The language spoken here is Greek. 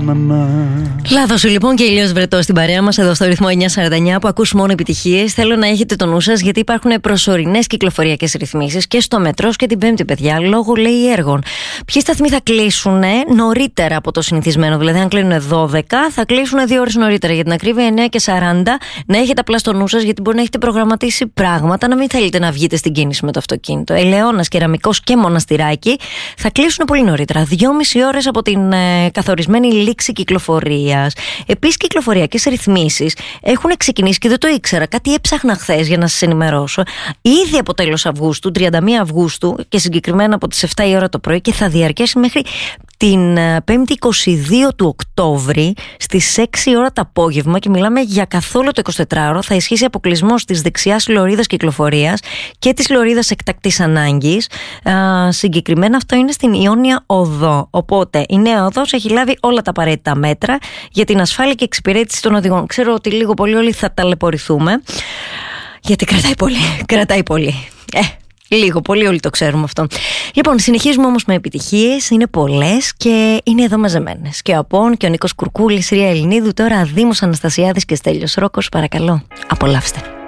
Λάθος λοιπόν και ηλίος βρετός στην παρέα μας εδώ στο ρυθμό 949 που ακούς μόνο επιτυχίες. Θέλω να έχετε το νου σας γιατί υπάρχουν προσωρινές κυκλοφοριακές ρυθμίσεις και στο μετρό και την Πέμπτη, παιδιά, λόγω λέει έργων. Ποιοι σταθμοί θα κλείσουν νωρίτερα από το συνηθισμένο, δηλαδή αν κλείνουν 12 θα κλείσουν 2 ώρες νωρίτερα, για την ακρίβεια 9:40. Να έχετε απλά στο νου σας γιατί μπορεί να έχετε προγραμματίσει πράγματα, να μην θέλετε να βγείτε στην κίνηση με το αυτοκίνητο. Ελαιώνας, Κεραμικός και Μοναστηράκι θα κλείσουν πολύ νωρίτερα, 2,5 ώρες από την καθορισμένη λήξη κυκλοφορίας. Επίσης, κυκλοφοριακές ρυθμίσεις έχουν ξεκινήσει και δεν το ήξερα. Κάτι έψαχνα χθες για να σας ενημερώσω. Ήδη από τέλος Αυγούστου, 31 Αυγούστου και συγκεκριμένα από τις 7 η ώρα το πρωί και θα διαρκέσει μέχρι την 5η 22 του Οκτώβρη στις 6 ώρα το απόγευμα και μιλάμε για καθόλου το 24ωρο. Θα ισχύσει αποκλεισμός της δεξιάς λωρίδας κυκλοφορίας και της λωρίδας εκτακτής ανάγκης. Συγκεκριμένα αυτό είναι στην Ιόνια Οδό. Οπότε η νέα οδός έχει λάβει όλα τα απαραίτητα μέτρα για την ασφάλεια και εξυπηρέτηση των οδηγών. Ξέρω ότι λίγο πολύ όλοι θα ταλαιπωρηθούμε γιατί κρατάει πολύ. Λίγο, πολύ όλοι το ξέρουμε αυτό. Λοιπόν, συνεχίζουμε όμως με επιτυχίες, είναι πολλές και είναι εδώ μαζεμένες. Και ο Απών και ο Νίκος Κουρκούλης, Ρία Ελληνίδου, τώρα Δήμος Αναστασιάδης και Στέλιος Ρόκος, παρακαλώ, απολαύστε.